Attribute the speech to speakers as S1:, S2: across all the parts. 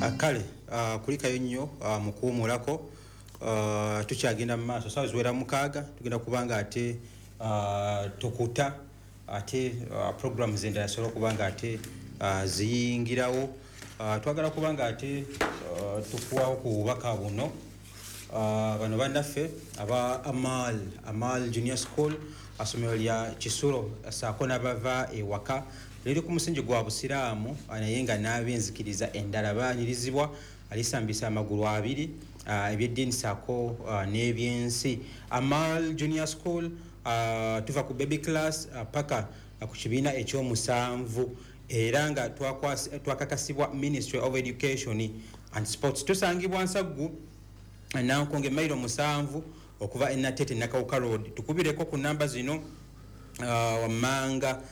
S1: Kale kulikayo nnyo mu kuwumulako tukyagenda mu maaso saawa ziwera mukaaga tugenda kubanga ate tukuta ate programs endala zisobola okubanga ate ziyingirawo twagala kubanga ate tukuwawo ku bubaka buno bano bannaffe aba Amal Junior School asomero lya Kisulo saako n'abava ewaka liri ku musingi gwa busiraamu naye nga n'abenzikiriza endala baanyirizibwa alisambisa amagulu abiri ebyeddiini saako n'ebyensi. Amal Junior School tuva ku baby class paka ku kibiina ekyomusanvu era nga twakakasibwa Ministry of Education and Sports. Tusangibwa Nsaggu Nankonge mailo 7 okuva Enatete Nakawuka Road. Tukubireko ku namba zino Wamanga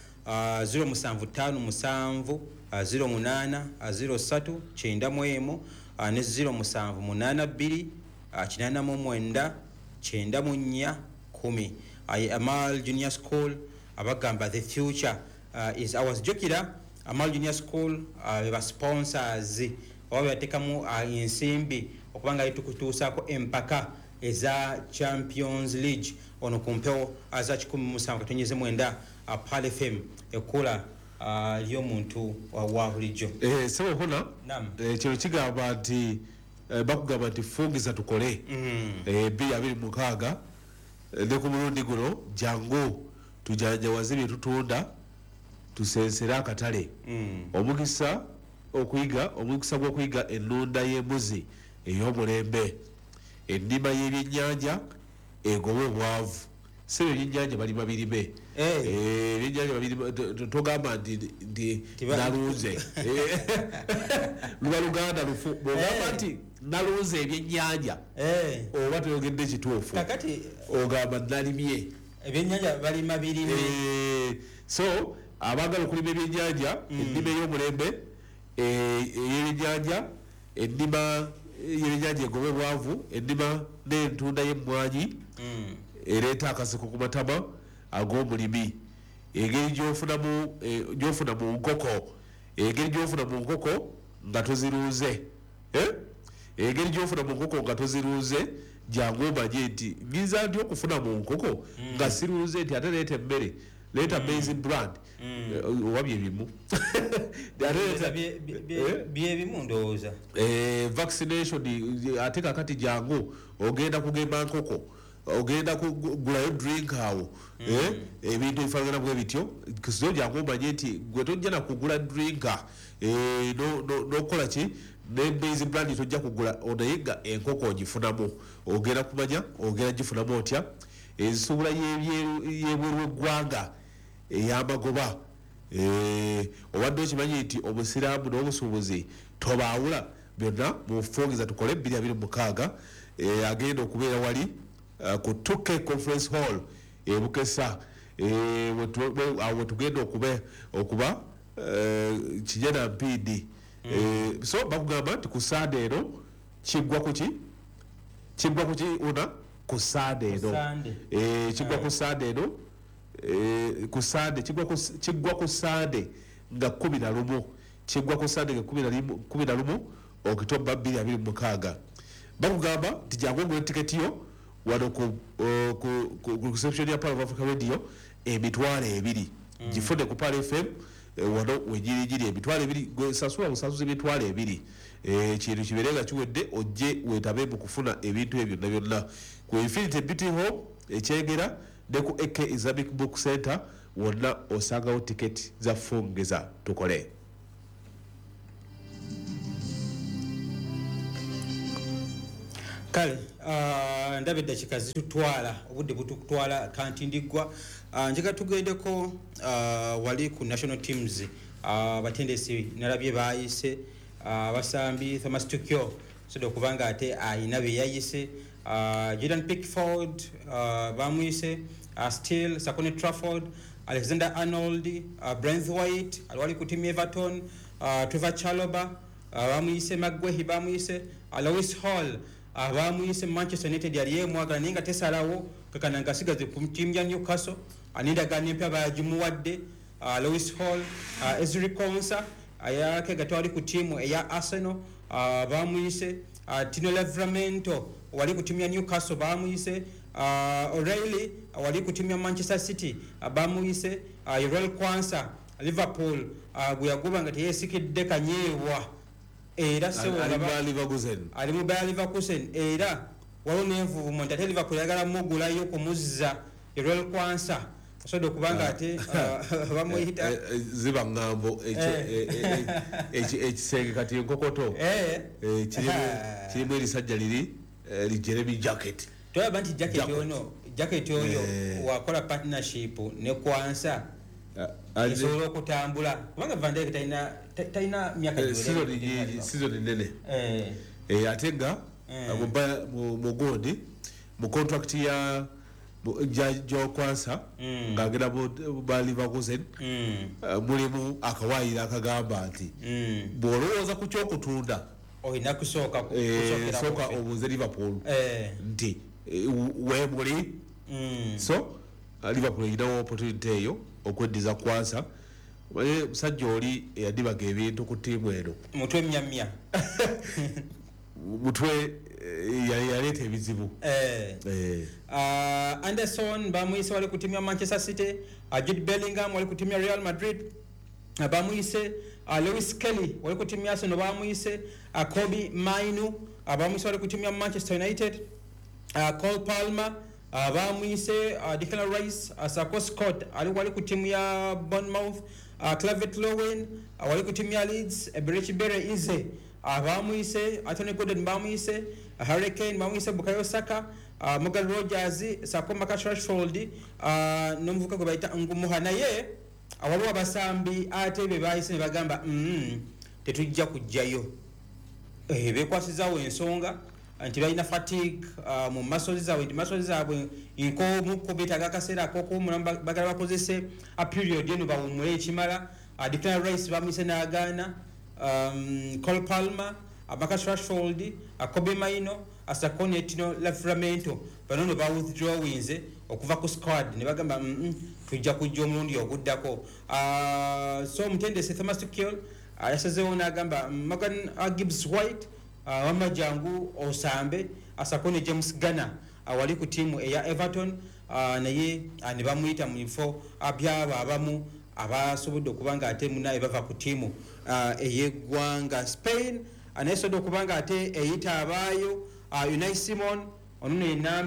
S1: 075 08 03 91 ne 0782 89 94 10. Amal Junior School abagamba the future is ours. Jokira Amal Junior School beba sponsors wabatekamu ensimbi okubanga itukutuusako empaka eza Champions League ono kumpewo aza 17 Pal FM ekola lyo muntu wa bulijjo.
S2: Sebo hona kino kigamba nti bakugamba nti fungiza tukole B mukaaga ne ku mulundi guno jangu tujanjawaze bye tutunda tusensera akatale omukisa gw'okuyiga ennunda y'embuzi ey'omulembe ennima y'ebyennyanja egobe obwavu sebo ebyennyanja balima birime ebyennyanja balima togamba nti naluuze luba luganda lufu bwogamba nti naluuze ebyennyanja oba toyogedde kituufu ogamba nalimye
S1: ebyennyanja balima birime.
S2: So abagala okulima ebyennyanja ennima ey'omulembe ey'ebyennyanja ennima y'ebyennyanja egobe bwavu ennima n'entunda y'emmwanyi ereeta akaseko ku matama ag'omulimi engeri gy'ofuna mu nkoko nga toziruuze engeri gy'ofuna mu nkoko nga toziruuze jangu omanye nti ngiza nti okufuna mu nkoko nga siruuze nti ate leeta emmere leeta maize brand oba byebimu
S1: byebimu ndowooza
S2: vaccination ate kakati jangu ogenda kugema nkoko ogenda kugulayo drink awo ebintu ebifaanana bwe bityo kiso jangu omanye nti gwe tojja nakugula drinka n'okukola ki ne maize brand tojja kugula naye nga enkoko ogifunamu ogenda kumanya ogenda gifunamu otya ensuula y'ebweru w'eggwanga ey'amagoba obadde okimanyi nti obusiraamu n'obusuubuzi tobaawula byonna mufungiza tukole 26 agenda okubeera wali ku 2K Conference Hall Bukesa awo tugenda okuba kijana mpidi so bakugamba nti ku Sunday eno kiggwa ku una ku Sunday eno kiggwa ku Sunday eno ku Sunday kiggwa ku Sunday nga 11 kiggwa ku Sunday nga 11 October 2026 bakugamba nti jangu ngule tiketi yo wano ku reception ya Pal of Africa Radio emitwalo 2 gifune ku Pal FM wano wejiri emitwalo 2 sasula busasuze emitwalo 2 kintu kiberenga kiwedde ojje wetabe mu kufuna ebintu ebyo byonna ku Infinity Beauty Hall ekyegera ne ku AK Islamic Book Center wonna osangawo ticket za fungeza tukole.
S1: Kale ndabe dakika zitutwala obudde bututwala kanti ndiggwa njega tugendeko wali ku national teams batendesi nalabye bayise basambi Thomas Tukyo sodo kubanga ate ayina be yayise Jordan Pickford bamuyise Steele Sakone Trafford Alexander Arnold Brent White alwali ku team Everton Trevor Chalobah bamuyise Magwehi bamuyise Lewis Hall abamuyise Manchester United yaliye mwagala ninga tesalawo kakananga sigaze ku team ya Newcastle aninda ganye pya bajimuwadde Lewis Hall Ezri Konsa ayakega wali ku tiimu eya Arsenal bamuyise Tino Livramento wali ku tiimu ya Newcastle bamuyise O'Reilly wali ku tiimu ya Manchester City bamuyise Yorel Kwansa Liverpool guyaguba nga teyesikidde kanyeewa era ali mu Bayer Leverkusen era waliwo n'envuvu mu ntate Liverpool yagala mugulayo kumuzza Yorel Kwansa sodo okubanga ate bamuyita
S2: ziba ngambo ekisenge kati enkokoto kirimu erisajja liri Jeremy Jacket
S1: toyaba nti jacket oyo wakola partnership ne Kwansa esobola okutambula kubanga Van Dijk talina myaka
S2: season nene ate nga mu gondi mu contract ya Joe Kwansa ng'agenda ba Leverkusen mulimu akawaayiro akagamba nti bw'olowooza ku kyokutunda
S1: olina kusooka
S2: obuuze Liverpool nti weemuli so Liverpool erinawo opportunity eyo okweddiza Kwansa musajja oli eyadibaga ebintu ku ttiimu eno
S1: mutwe mnyamya
S2: mutwe yaleeta ebizibu
S1: Anderson bamuyise wali ku tiimu ya Manchester City Jude Bellingham wali ku tiimu ya Real Madrid bamuyise Lewis Kelly wali ku tiimu ya Arsenal bamuyise Kobe Mainu bamuyise wali ku tiimu ya Manchester United Cole Palmer bamuyise Declan Rice Sako Scott wali ku tiimu ya Bournemouth Clavet Lowen wali ku tiimu ya Leeds Eberechi Bere Ize bamuyise Anthony Gordon bamuyise Harry Kane bamuyise Bukayo Saka Morgan Rogers Sako Marcus Rashford n'omuvuka gwe bayita Ngumuha naye waliwo abasambi ate be bayise ne bagamba tetujja kujjayo bekwasizaawo ensonga nti balina fatigue mu muscles zaabwe nti muscles zaabwe nk'omu beetaaga akaseera ak'okuwumula bagala bakozese a period eno bawumule ekimala Declan Rice bamuyise n'agaana Cole Palmer Marcus Rashford Kobe Maino Sako ne Tino Livramento bano no ba withdrawinze okuva ku squad ne bagamba tujja kujja omulundi oguddako so omutendesi Thomas Tuchel yasazeewo n'agamba Morgan Gibbs White wamajangu osambe Sako ne James Garner wali ku tiimu eya Everton naye ne bamuyita mu bifo byabo abamu abasobodde okubanga ate munaye bava ku tiimu ey'eggwanga Spain anayesobodde okubanga ate eyita abaayo Unai Simon ono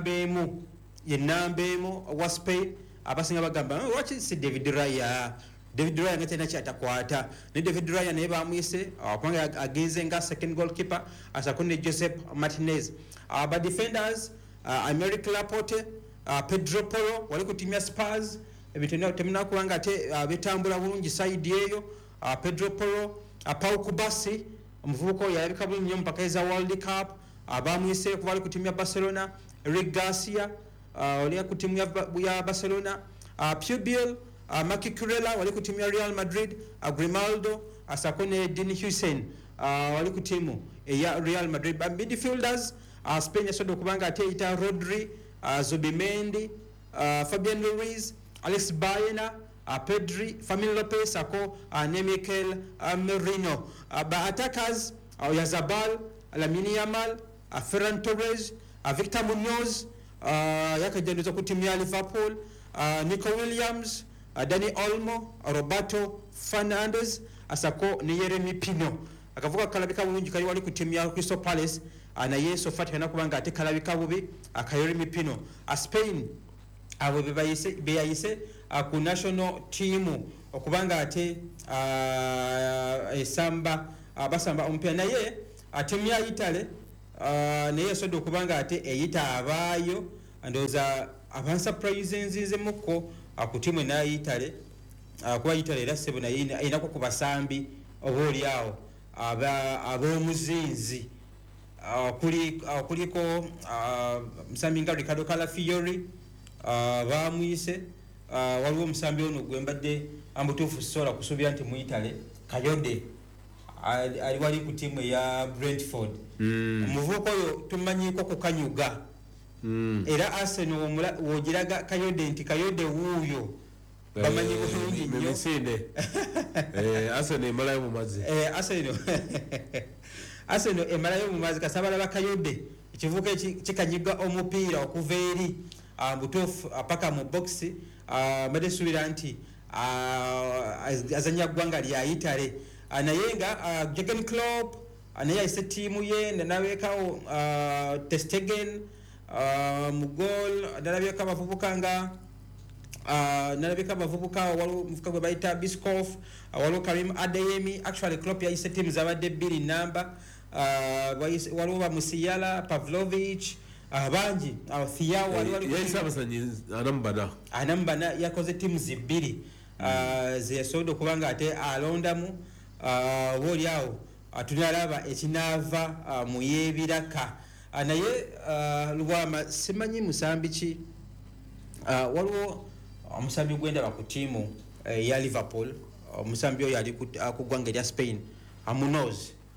S1: yenamba emu wa Spain abasinga bagamba waki si David Raya nga tena kyatakwata ne David Raya naye bamuyise kubanga agenze nga second goalkeeper Sako ne Josep Martinez ba defenders Aymeric Laporte Pedro Porro wali ku tiimu ya Spurs ebintu temuna kubanga ate betambula bulungi side eyo Pedro Porro Pau Kubasi omuvubuka oyo yalabika bulungi nnyo mu mpaka eza World Cup bamuyise kuba ali ku tiimu ya Barcelona Eric Garcia oli ku tiimu ya Barcelona Pubil Maki Kurela wali ku tiimu ya Real Madrid Grimaldo Sako ne Dean Hussein wali ku tiimu eya Real Madrid midfielders Spain yasobodde okubanga ate eyita Rodri Zubimendi Fabian Ruiz Alex Baena Pedri Fermin Lopez Sako ne Mikel Merino ba attackers Yazabal Lamine Yamal Ferran Torres Victor Munoz yakajanduza ku tiimu ya Liverpool Nico Williams Dani Olmo Roberto Fernandes Sako ne Yeremi Pino akavuga kalabika bulungi kali wali ku tiimu ya Crystal Palace naye sofa tekana kubanga ate kalabika bubi Yeremi Pino Spain abo beyayise ku national team okubanga ate esamba basamba omupiira naye tiimu ya Italy naye esobodde okubanga ate eyita abaayo ndowooza abansurprise nzinzemuko ku tiimu eya Italy kuba Italy era ssebo naye einako ku basambi oba oli awo ab'omuzinzi kuliko musambi nga Riccardo Calafiori bamuyise waliwo omusambi ono gwe mbadde ambutuufu sola kusuubira nti mu Italy Kayode ali wali ku tiimu eya Brentford omuvubuka oyo tumanyiko kukanyuga era Arsenal wogiraga Kayode nti Kayode wuuyo bamanyi bulungi nnyo
S2: misinde Arsenal emalayo mu mazzi
S1: Arsenal emalayo mu mazzi kasabala bakayodde ekivuga kikanyiga omupiira okuva eri butuufu paka mu box mbadde suubira nti azanya ggwanga lya Italy naye nga Jurgen Klopp naye ayise ttiimu ye nalabekawo Ter Stegen mu goal nalabeka abavubuka nga nalabeka abavubuka waliwo muvubuka gwe bayita Biscoff waliwo Karim Adeyemi actually Klopp yayise ttiimu zabadde 2 namba waliwo bamusiyala Pavlovich bangi Thiaw
S2: yayise abasanyi
S1: anambana yakoze ttiimu zibbiri ze yasobodde okuba nga ate alondamu woli awo tunalaba ekinaava mu yebiraka naye Lubwama simanyi musambi ki waliwo omusambi gwendaba ku ttiimu ya Liverpool omusambi oyo ali ku ggwanga erya Spain Munoz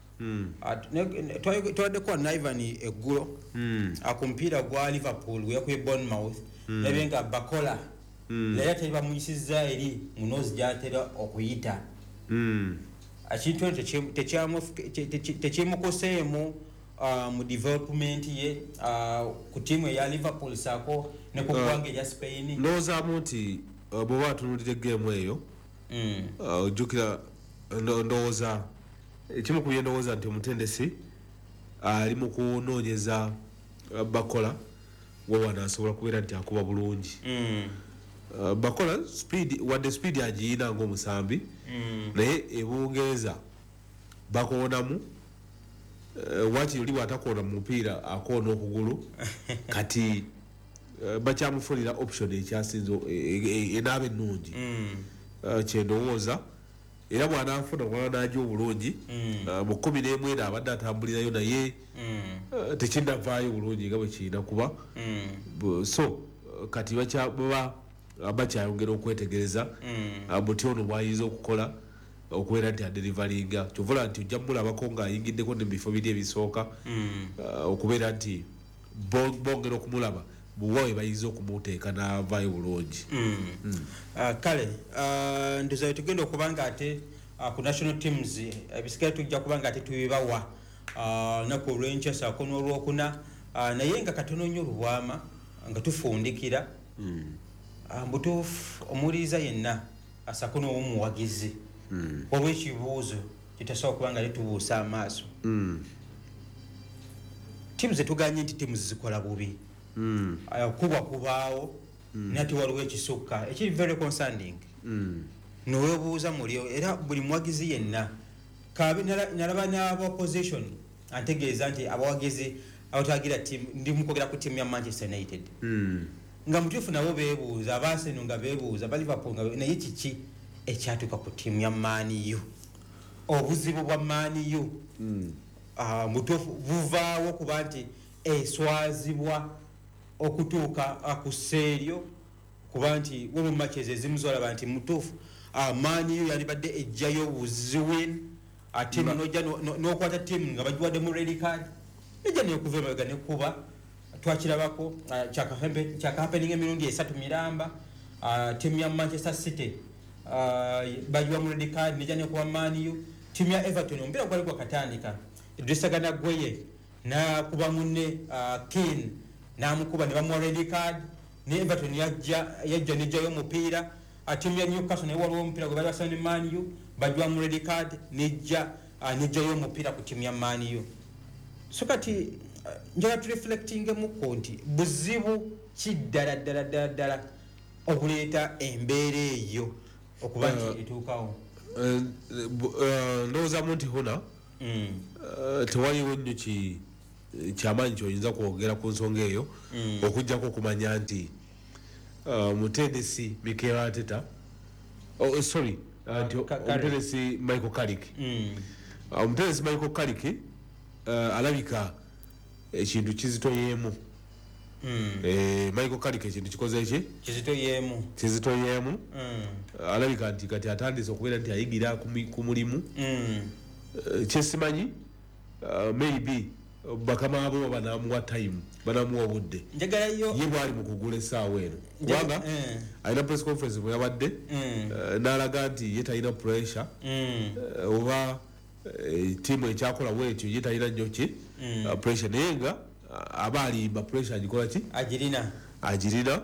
S1: twaddeko Ivan eggulo ku mupiira gwa Liverpool gwe yakubye Bournemouth naye nga Bakola naye ate bamuyisizza eri Munoz gy'atera okuyita ekintu tekimukoseemu mu development ye ku ttiimu eya Liverpool saako ne ku ggwanga erya Spain
S2: ndowoozamu nti bw'oba atunulira eggeemu eyo ojjukira ndowooza ekimu ku bye ndowooza nti omutendesi ali mu kunoonyeza Bakola wawana asobola kubeera nti akuba bulungi Bakola wadde speed agiyina ng'omusambi naye ebungereza bakoonamu wakiri oli bw'atakoona mu mupiira akoona okugulu kati bakyamufulira option ekyasinze enaaba ennungi kyendowooza era bw'anaafuna bw'anaaja obulungi mu 11 eno abadde atambulirayo naye tekinnavaayo bulungi nga bwe kirina kuba so kati bakyayongera okwetegereza muti ono bw'ayinza okukola okubeera nti aderivalinga kyovula nti ojja mulabako ng'ayingiddeko ne bifo biri ebisooka okubeera nti bongera okumulaba buwawe bayinza okumuteeka n'avaayo bulungi
S1: kale ndoza tugenda okuba nga ate ku national teams ebisigala tujja kuba nga ate tubibawa naku olw'enkya saako n'olwokuna naye nga katono nnyo Lubwama nga tufundikira mbutuufu omuwuliriza yenna asaako n'ow'omuwagizi waliwo ekibuuzo kitasobola okuba nga tubuusa amaaso ttiimu zetuganye nti ttiimu zikola bubi kubaawo nate waliwo ekisukka ekiri very concerning nowebuuza mulio era buli muwagizi yenna nalaba n'abaopposition antegeeza nti abawagizi abatagira ttiimu ndi mukwogera ku ttiimu ya Manchester United nga mutuufu nabo beebuuza abaaseno nga beebuuza Liverpool nga naye kiki ekyatuuka ku ttiimu ya Man U obuzibu bwa Man U mutuufu buvaawo kuba nti eswazibwa okutuuka ku sseeryo kuba nti we mu match ezimu zolaba nti mutuufu Man U yalibadde ejjayo buziwin ate nojja n'okwata ttiimu nga bagiwadde mu red card ejja neekuva emabega nekuba twakirabako kyakapening emirundi 3 miramba ttiimu ya Manchester City bagiwa mu red card nejja nekuba Man U ttiimu ya Everton omupiira gwali gwakatandika Idrissagana Gueye nakuba munne Keane namukuba ne bamuwa red card ne Everton yajja nejjayo omupiira ttiimu ya Newcastle naye waliwo omupiira gwe bali basana ne Man U bagiwa mu red card nejjayo omupiira ku ttiimu ya Man U so kati njala tureflectingemuko nti buzibu kiddala okuleeta embeera eyo okuba nti etuukawo
S2: ndowoozamu nti hona tewaliwo nnyo kyamaanyi kyoyinza kwogera ku nsonga eyo okujjako okumanya nti mutendesi Mikel Arteta omutendesi Michael Carrick omutendesi Michael Carrick alabika ekintu kizitoyeemu Michael Carrick ekintu kikoze ki kizitoyeemu alabika nti kati atandise okubeera nti ayigira ku mulimu kyesimanyi maybe bakama abo banamuwa time banamuwa obudde
S1: njagala yo
S2: ye bwali mu kugula essaawa eno kubanga alina press conference bwe yabadde n'alaga nti ye talina pressure oba tiimu ekyakola bwetyo ye talina nnyo ki pressure naye nga aba alimba pressure agikola ki agirina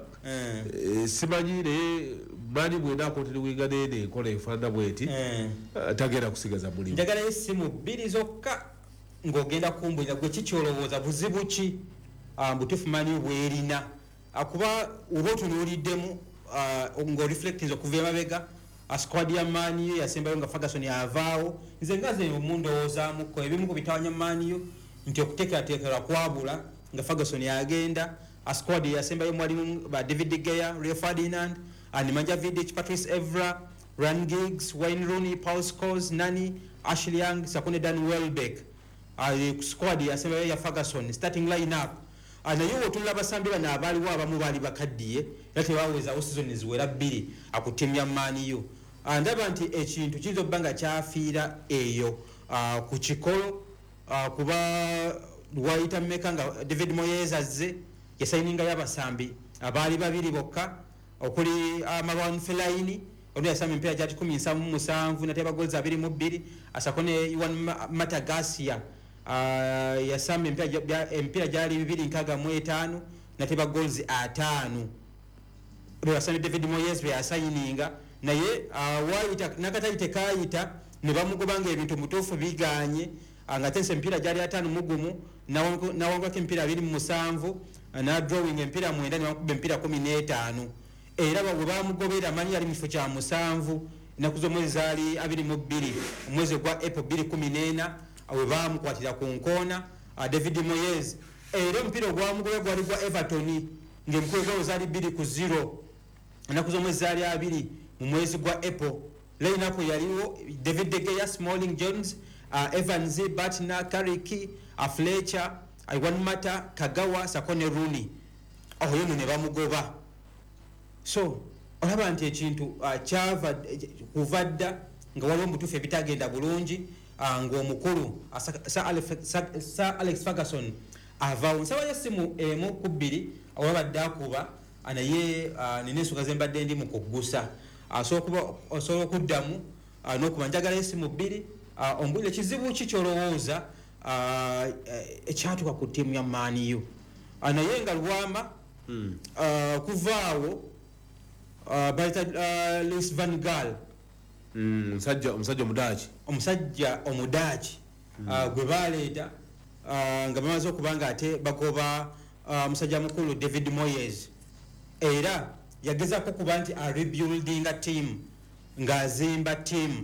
S2: simanyi naye mani bwena akontiniwinga nene enkola efaanana bweti tagenda kusigaza mulimu
S1: njagala essimu bbiri zokka ng'ogenda kumbulira gwe kikyolowooza buzibu ki butuufu mani bwerina kuba oba otunuuliddemu ng'oreflectinze okuva emabega squad ya maniyo yasembayo nga Ferguson avaawo nze ngaze omundowoozaamukko ebimu ku bitawanya maniyo nti okuteekerateekera kwabula nga Ferguson agenda squad yasembayo mwalimu ba David De Gea, Rio Ferdinand, Nemanja Vidic, Patrice Evra, Ryan Giggs, Wayne Rooney, Paul Scholes, Nani, Ashley Young, Sakone Dan Welbeck. Squad yasembayo ya Ferguson starting line-up. Naye otulaba basambi bano abaaliwo abamu baali bakaddiye era tebaweezawo season ziwera bbiri akutemya maniyo. Ndaba nti ekintu kiyinza okuba nga kyafiira eyo ku kikolo kuba wayita mmeka nga David Moyes azze yasayininga y'abasambi abaali babiri bokka okuli Marwan Fellaini ono yasamba empiira gyati 17 nateba goals 22 Asakone Iwan Matagasia yasamba empiira gyali 265 nateba goals 5 lwe yasambi David Moyes bwe yasayininga naye wayita nakatayite kayita ne bamugobanga ebintu mutuufu biganye nga tense empiira gyali 5 mugumu nawangwako empiira 27 na drawing empiira 9 newakuba empiira 15 era bwe bamugobera mani yali mufo kya 7 naku z'omwezi zaali 22 omwezi gwa April 2014 we bamukwatira ku nkoona David Moyes era ompiira ogwamugobera gwali gwa Everton ng'emikolo gwawo zaali 2-0 naku z'omwezi zaali 2 mu mwezi gwa April line-up yaliwo David De Gea, Smalling, Jones, Evans, Butner, Carrick, Fletcher, Iwan Mata, Kagawa, Sakone, Rooney. Oyo ne bamugoba. So olaba nti ekintu kyava kuvadda nga waliwo mutuufu ebitagenda bulungi ng'omukulu Sir Alex Ferguson avaawo. Nsaba y'essimu emu ku bbiri awabadde akuba naye nina ensonga ze mbadde ndi mu kuggusa osobola okuddamu n'okuba njagala essimu bbiri ombulire ekizibu ki kyolowooza ekyatuuka ku ttiimu ya maniyu naye nga Luwamba kuvaawo bayita Louis van Gaal omusajja omudaaki gwe baleeta nga bamaze okuba nga ate bagoba musajja mukulu David Moyes era yagezako kuba nti rebuildinga team ng'azimba team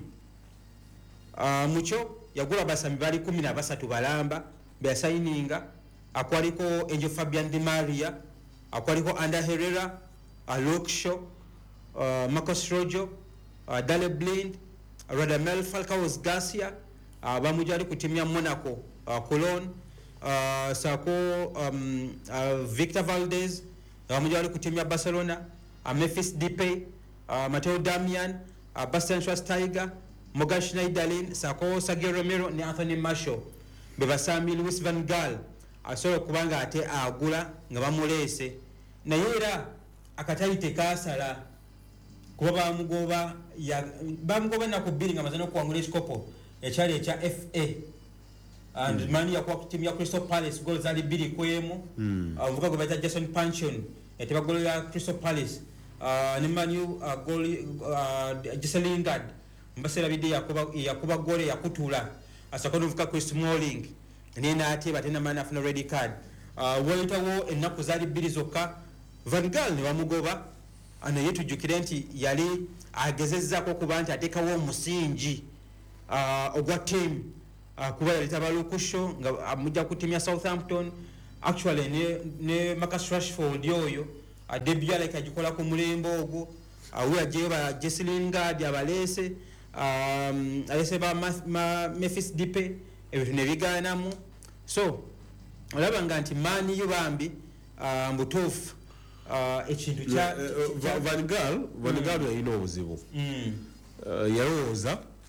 S1: mukyo yagula basambi bali 13 balamba beyasayininga akwaliko Angel Fabian Di Maria akwaliko Ander Herrera Luke Shaw Marcos Rojo Dale Blind Radamel Falcao Garcia bamujali ku timu ya Monaco Cologne Sako Victor Valdez bamujali ku timu ya Barcelona Memphis Depay Mateo Damian Bastian Schweinsteiger Morgan Schneiderlin Sako Sergio Romero ne Anthony Martial bebasambi Louis van Gaal asobola kubanga ate agula nga bamuleese naye era akatayite kasala kuba bamugoba nako bbiri nga mazana okuwangula ekikopo ekyali ekya FA and mani yakuwa ku timu ya Crystal Palace goal zaali 2-1 omuvuka gwe bayita Jason Panchon yateba goal ya Crystal Palace ne mani goal Jesse Lingard mbasera bidde yakuba goal yakutula asakona omuvuka Chris Smalling nina ate batena mani afuna red card wayitawo ennaku zaali 2 zokka Van Gaal ne bamugoba naye tujjukire nti yali agezezzaako okuba nti ateekawo omusingi ogwa team kuba yaleta balukusho nga amujja ku timu ya Southampton actually ne Marcus Rashford oyo debut aleka agikola ku mulembe ogwo aweajeyo ba Jesse Lingard abaleese alese ba Memphis Depay ebintu ne bigaanamu so olaba nga nti maani yo bambi mbutuufu ekintu Van Gaal yalina obuzibu yalowooza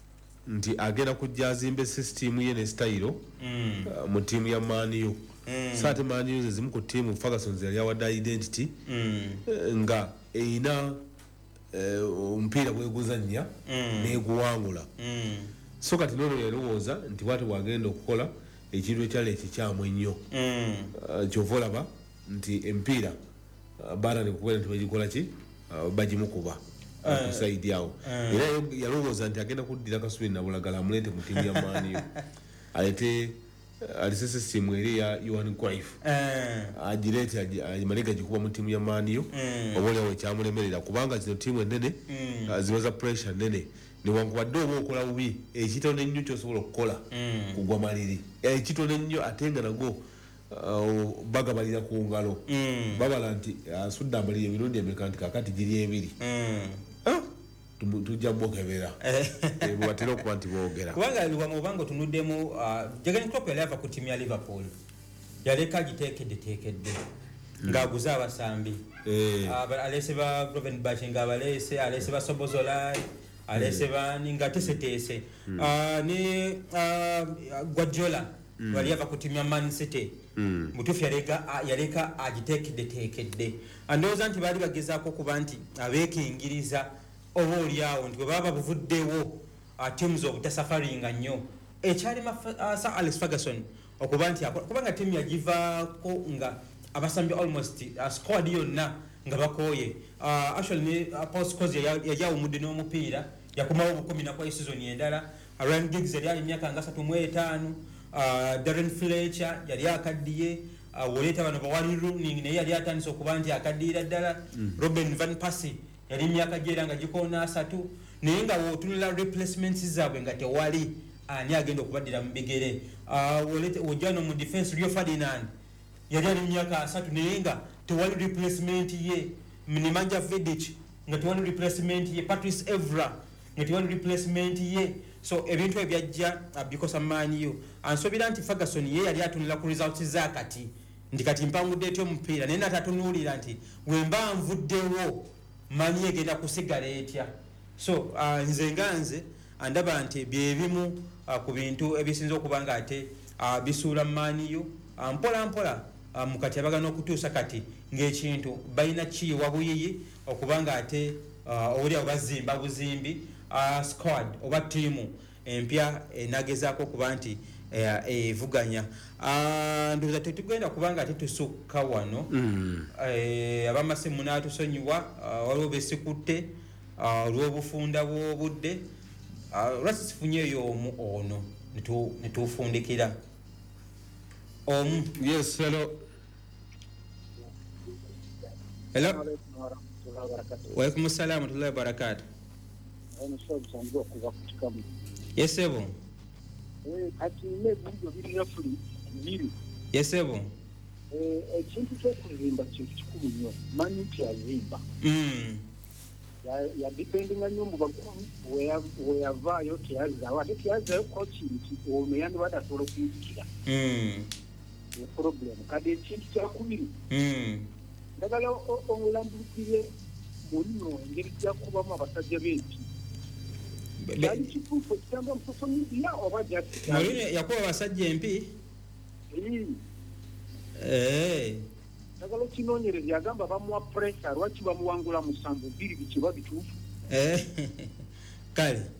S2: nti agenda kujja azimbe system ye ne style mu tiimu ya Man U. Saate Man U zimu ku tiimu Ferguson yali yawadde identity nga erina omupiira gweguzannya neguwangula. So kati nono yalowooza nti bwati bwagenda okukola ekintu ekyali ekikyamu ennyo. Kyova olaba nti empiira baana nekukubera nti bagikola ki bagimukuba kusaidi awo. Era yalowooza nti agenda kuddira Kasubiri Nabulagala amuleete mu tiimu ya Man U alete alise system eri ya Johan Cruyff agireete agimaleka gikuba mu tiimu ya Man U oboolyawo ekyamulemerera kubanga zino tiimu ennene zibaza pressure nnene newankubadde oba okola bubi ekitono ennyo kyosobola okukola kugwa maliri ekitono ennyo ate nga nago bagabalira ku ngalo babala nti asudde amaliri emirundi emeka nti kakati giri ebiri tujja bokebera bwatera okuba nti boogera
S1: kubanga lwamubanga otunuddemu Jurgen Klopp yali ava ku tiimu ya Liverpool yaleka agiteekedde ng'aguze abasambi alese ba Gravenberch alese ba Sobozolai alese bani nga teseteese ne Guardiola wali ava ku tiimu ya Man City mutuufu yaleka agiteekedde andowooza nti baali bagezaako okuba nti abeekingiriza oba oliawo nti bwe baba buvuddewo teams obutasafaringa nnyo ekyalima Sir Alex Ferguson okuba nti kubanga tiimu yagivaako nga abasambi almost squad yonna nga bakooye actually ne Paul Scholes yali awumudde n'omupiira yakomawo obukumi nakwa season endala Ryan Giggs yali ali emyaka nga 35 Darren Fletcher yali akaddiye woleeta bano bawali Rooney naye yali atandise okuba nti akaddiira ddala Robin van Persie yali emyaka gyera nga gikoona 3 naye nga wootunula replacements zaabwe nga tewali ani agenda okubaddira mu bigere wojjano mu defense Rio Ferdinand yali ali emyaka 3 naye nga tewali replacement ye Nemanja Vidic nga tewali replacement ye Patrice Evra nga tewali replacement ye so ebintu ebyajja bikosa Man U ansobira nti Ferguson ye yali atunula ku results za kati ndi kati mpangudde etyo omupiira naye natatunuulira nti wemba nvuddewo Man U egenda kusigala etya so nze andaba nti byebimu ku bintu ebisinza okuba nga ate bisuula Man U mpola mukati abagana okutuusa kati ng'ekintu balina kiyiwa buyiyi okuba nga ate olyawo bazimba buzimbi squad oba tiimu empya enagezaako okuba nti evuganya ndowooza tetugenda kubanga ate tusukka wano abamasimu n'atusonyiwa waliwo besikutte olw'obufunda bw'obudde lwaki sifunyeeyo omu ono netufundikira omu
S2: yes hello
S1: waalaikum salaam warahmatullahi wabarakatuh yesebo yesebo
S3: ekintu ky'okuzimba kintu kikulu nnyo manyi nti yazimba yadipendinga nnyo mu bakubi weyavaayo teyazaawo ate teyazaayo koki nti ono yandibadde asobola okuyinzikira eproblemu kati ekintu kyakubiri ndagala omulambulukire mulino engeri gyakubamu abasajja b'empi kyali kituufu ekitamba mu social media oba
S1: mulino yakuba abasajja empi
S3: ndagala okinoonyereza yagamba bamuwa pressure lwaki bamuwangula 7-2 bikiba bituufu
S1: kale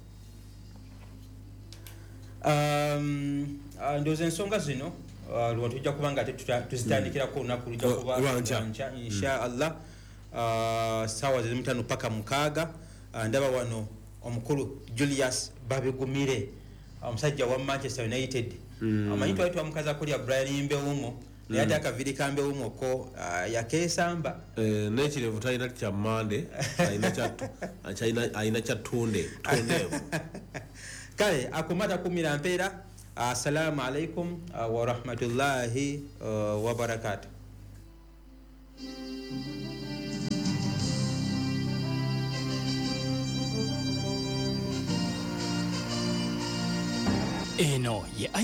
S1: ndowooza ensonga zino lwa tujja kuba nga tuzitandikirako olunaku lujja kuba lwanca inshallah saawa ze 5 paka 6 ndaba wano omukulu Julius Babigumire omusajja wa Manchester United amanyi twali twamukaza kulya Brian Mbeumo naye ate akaviri ka Mbeumo ko yakeesamba
S2: n'ekirevu talina kya Mande alina kya Tunde
S1: kale akumata kumira mpeera assalamu alaikum wa rahmatullahi wa barakatuh.
S4: Eno ye